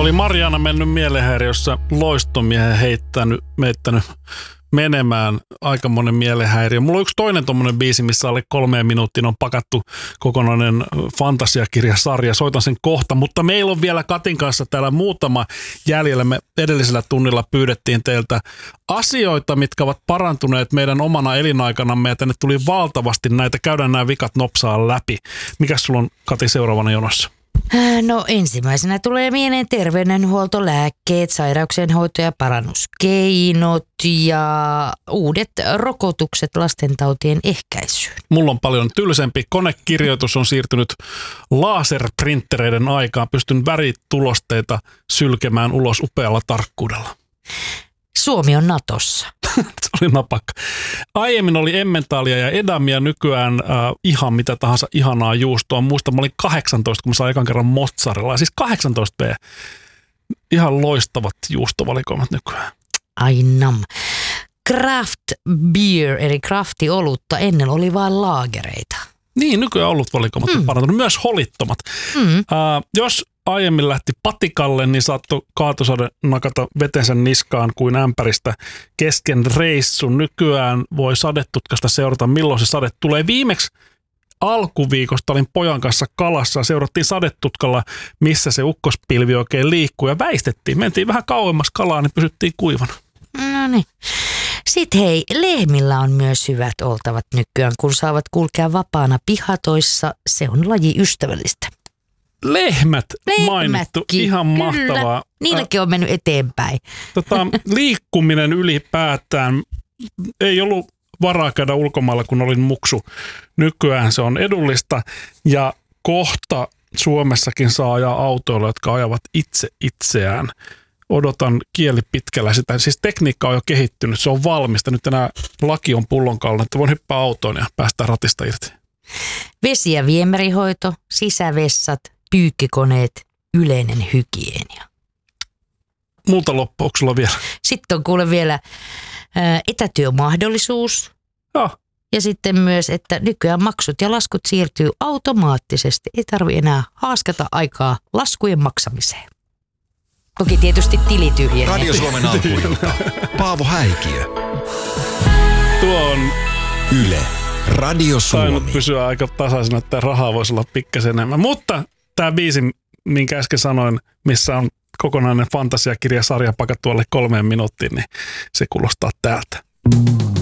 Oli Mariana mennyt mielenhäiriössä loistomiehen meittänyt menemään aikamoinen mielenhäiriö. Mulla on yksi toinen tommonen biisi, missä alle 3 minuuttiin on pakattu kokonainen fantasiakirjasarja. Soitan sen kohta, mutta meillä on vielä Katin kanssa täällä muutama jäljellä. Me edellisellä tunnilla pyydettiin teiltä asioita, mitkä ovat parantuneet meidän omana elinaikanamme ja tänne tuli valtavasti näitä. Käydään nämä vikat nopsaan läpi. Mikäs sulla on, Kati, seuraavana jonossa? No ensimmäisenä tulee mieleen terveydenhuolto, lääkkeet, sairauksien hoito ja parannuskeinot ja uudet rokotukset lastentautien ehkäisyyn. Mulla on paljon tylsempi. Konekirjoitus on siirtynyt laserprinttereiden aikaan. Pystyn väritulosteita sylkemään ulos upealla tarkkuudella. Suomi on Natossa. Se oli napakka. Aiemmin oli emmentaalia ja edamia, nykyään ihan mitä tahansa ihanaa juustoa. Muistan, mä olin 18, kun mä sain ekan kerran mozzarellaa. Siis 18 ihan loistavat juustovalikoimat nykyään. Ai nam. Craft beer, eli crafti-olutta, ennen oli vain laagereita. Niin, nykyään olutvalikoimat on parantunut. Myös holittomat. Jos aiemmin lähti patikalle, niin saattoi kaatosade nakata vetensä niskaan kuin ämpäristä kesken reissun. Nykyään voi sadetutkasta seurata, milloin se sade tulee. Viimeksi alkuviikosta olin pojan kanssa kalassa. Seurattiin sadetutkalla, missä se ukkospilvi oikein liikkuu ja väistettiin. Mentiin vähän kauemmas kalaa, niin pysyttiin kuivana. No niin. Sitten hei, lehmillä on myös hyvät oltavat nykyään, kun saavat kulkea vapaana pihatoissa. Se on lajiystävällistä. Lehmät mainittu, ihan mahtavaa. Kyllä. Niilläkin on mennyt eteenpäin. Liikkuminen ylipäätään, ei ollut varaa käydä ulkomailla, kun olin muksu. Nykyään se on edullista ja kohta Suomessakin saa ajaa autoilla, jotka ajavat itse itseään. Odotan kieli pitkällä sitä. Siis tekniikka on jo kehittynyt, se on valmista. Nyt enää laki on pullonkaulinen, että voin hyppää autoon ja päästä ratista irti. Vesi- ja viemärihoito, sisävessat, pyykkikoneet, yleinen hygienia. Multa loppu, onko sulla vielä? Sitten on kuule vielä etätyömahdollisuus. Ja sitten myös, että nykyään maksut ja laskut siirtyy automaattisesti. Ei tarvitse enää haaskata aikaa laskujen maksamiseen. Toki tietysti tili tyhjenee. Radio Suomen alkuilta. Paavo Häikiö. Tuo on Yle. Radio Suomi. Tainnut pysyä aika tasaisena, että rahaa voisi olla pikkasen enemmän. Mutta tämä biisi, minkä äsken sanoin, missä on kokonainen fantasiakirjasarja pakattu alle 3 minuuttiin, niin se kuulostaa täältä.